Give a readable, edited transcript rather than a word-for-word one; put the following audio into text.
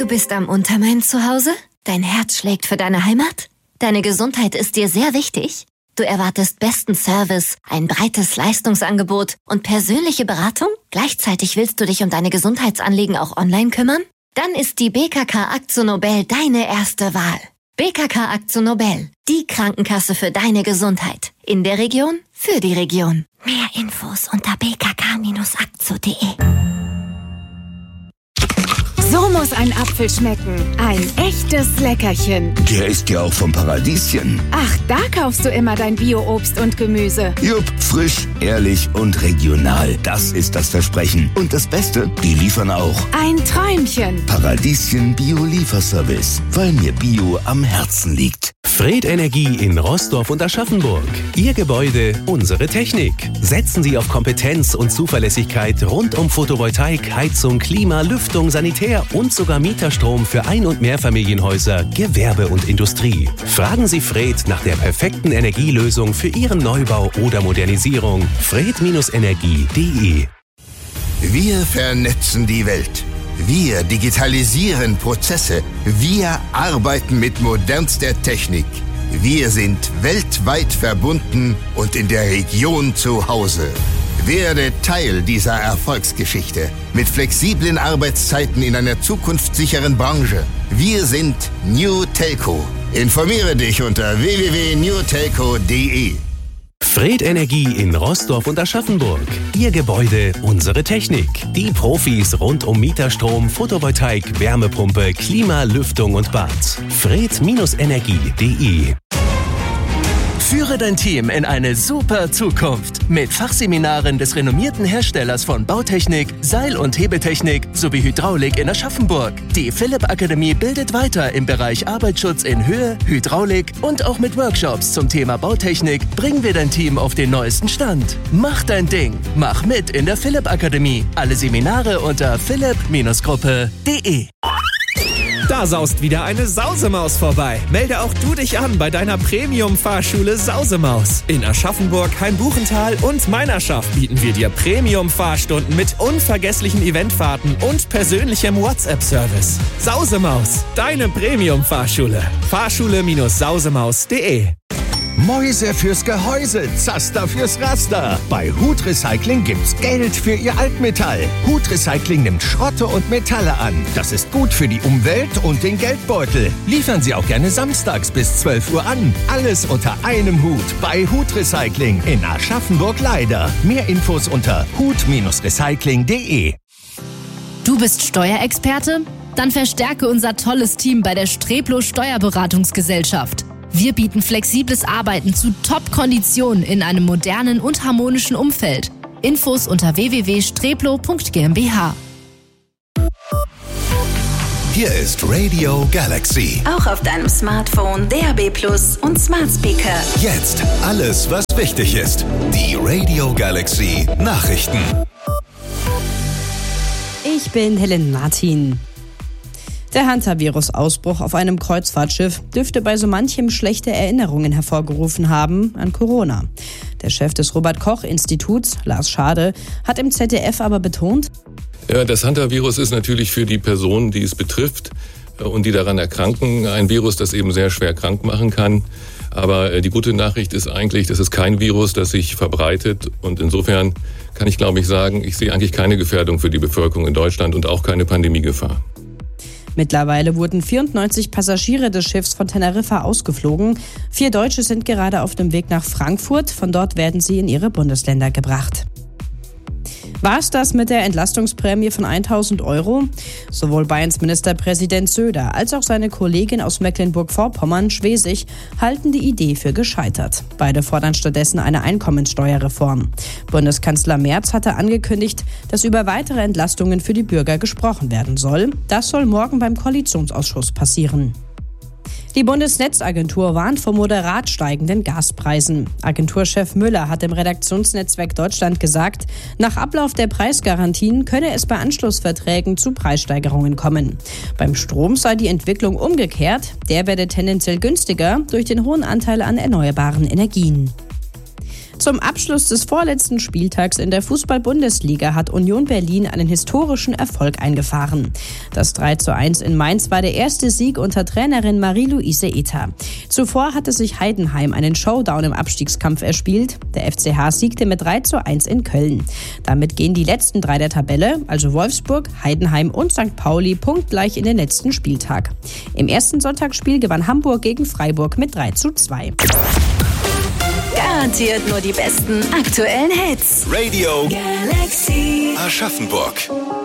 bist am Untermain zu Hause? Dein Herz schlägt für deine Heimat? Deine Gesundheit ist dir sehr wichtig? Du erwartest besten Service, ein breites Leistungsangebot und persönliche Beratung? Gleichzeitig willst du dich um deine Gesundheitsanliegen auch online kümmern? Dann ist die BKK AkzoNobel deine erste Wahl. BKK AkzoNobel, die Krankenkasse für deine Gesundheit. In der Region, für die Region. Mehr Infos unter bkk-akzo.de. So muss ein Apfel schmecken. Ein echtes Leckerchen. Der ist ja auch vom Paradieschen. Ach, da kaufst du immer dein Bio-Obst und Gemüse. Jupp, frisch, ehrlich und regional. Das ist das Versprechen. Und das Beste, die liefern auch. Ein Träumchen. Paradieschen Bio-Lieferservice, weil mir Bio am Herzen liegt. Fred Energie in Roßdorf und Aschaffenburg. Ihr Gebäude, unsere Technik. Setzen Sie auf Kompetenz und Zuverlässigkeit rund um Photovoltaik, Heizung, Klima, Lüftung, Sanitär und sogar Mieterstrom für Ein- und Mehrfamilienhäuser, Gewerbe und Industrie. Fragen Sie Fred nach der perfekten Energielösung für Ihren Neubau oder Modernisierung. fred-energie.de. Wir vernetzen die Welt. Wir digitalisieren Prozesse. Wir arbeiten mit modernster Technik. Wir sind weltweit verbunden und in der Region zu Hause. Werde Teil dieser Erfolgsgeschichte mit flexiblen Arbeitszeiten in einer zukunftssicheren Branche. Wir sind New Telco. Informiere dich unter www.newtelco.de. Fred Energie in Roßdorf und Aschaffenburg. Ihr Gebäude, unsere Technik. Die Profis rund um Mieterstrom, Photovoltaik, Wärmepumpe, Klima, Lüftung und Bad. fred-energie.de. Führe dein Team in eine super Zukunft mit Fachseminaren des renommierten Herstellers von Bautechnik, Seil- und Hebetechnik sowie Hydraulik in Aschaffenburg. Die Philipp Akademie bildet weiter im Bereich Arbeitsschutz in Höhe, Hydraulik und auch mit Workshops zum Thema Bautechnik bringen wir dein Team auf den neuesten Stand. Mach dein Ding. Mach mit in der Philipp Akademie. Alle Seminare unter philipp-gruppe.de. Da saust wieder eine Sausemaus vorbei. Melde auch du dich an bei deiner Premium-Fahrschule Sausemaus. In Aschaffenburg, Hainbuchental und Meinerschaft bieten wir dir Premium-Fahrstunden mit unvergesslichen Eventfahrten und persönlichem WhatsApp-Service. Sausemaus, deine Premium-Fahrschule. Fahrschule-sausemaus.de. Mäuse fürs Gehäuse, Zaster fürs Raster. Bei Hut Recycling gibt's Geld für Ihr Altmetall. Hut Recycling nimmt Schrotte und Metalle an. Das ist gut für die Umwelt und den Geldbeutel. Liefern Sie auch gerne samstags bis 12 Uhr an. Alles unter einem Hut bei Hut Recycling in Aschaffenburg-Leider. Mehr Infos unter hut-recycling.de. Du bist Steuerexperte? Dann verstärke unser tolles Team bei der Streplo Steuerberatungsgesellschaft. Wir bieten flexibles Arbeiten zu Top-Konditionen in einem modernen und harmonischen Umfeld. Infos unter www.streplo.gmbh. Hier ist Radio Galaxy. Auch auf deinem Smartphone, DAB+ und Smart Speaker. Jetzt alles, was wichtig ist. Die Radio Galaxy Nachrichten. Ich bin Helen Martin. Der Hantavirus-Ausbruch auf einem Kreuzfahrtschiff dürfte bei so manchem schlechte Erinnerungen hervorgerufen haben an Corona. Der Chef des Robert-Koch-Instituts, Lars Schade, hat im ZDF aber betont: Ja, das Hantavirus ist natürlich für die Personen, die es betrifft und die daran erkranken, ein Virus, das eben sehr schwer krank machen kann. Aber die gute Nachricht ist eigentlich, das ist kein Virus, das sich verbreitet. Und insofern kann ich, glaube ich, sagen, ich sehe eigentlich keine Gefährdung für die Bevölkerung in Deutschland und auch keine Pandemiegefahr. Mittlerweile wurden 94 Passagiere des Schiffs von Teneriffa ausgeflogen. 4 Deutsche sind gerade auf dem Weg nach Frankfurt. Von dort werden sie in ihre Bundesländer gebracht. War es das mit der Entlastungsprämie von 1.000 €? Sowohl Bayerns Ministerpräsident Söder als auch seine Kollegin aus Mecklenburg-Vorpommern, Schwesig, halten die Idee für gescheitert. Beide fordern stattdessen eine Einkommensteuerreform. Bundeskanzler Merz hatte angekündigt, dass über weitere Entlastungen für die Bürger gesprochen werden soll. Das soll morgen beim Koalitionsausschuss passieren. Die Bundesnetzagentur warnt vor moderat steigenden Gaspreisen. Agenturchef Müller hat im Redaktionsnetzwerk Deutschland gesagt, nach Ablauf der Preisgarantien könne es bei Anschlussverträgen zu Preissteigerungen kommen. Beim Strom sei die Entwicklung umgekehrt. Der werde tendenziell günstiger durch den hohen Anteil an erneuerbaren Energien. Zum Abschluss des vorletzten Spieltags in der Fußball-Bundesliga hat Union Berlin einen historischen Erfolg eingefahren. Das 3:1 in Mainz war der erste Sieg unter Trainerin Marie-Louise Ether. Zuvor hatte sich Heidenheim einen Showdown im Abstiegskampf erspielt. Der FCH siegte mit 3:1 in Köln. Damit gehen die letzten 3 der Tabelle, also Wolfsburg, Heidenheim und St. Pauli, punktgleich in den letzten Spieltag. Im ersten Sonntagsspiel gewann Hamburg gegen Freiburg mit 3:2. Garantiert nur die besten aktuellen Hits. Radio Galaxy Aschaffenburg.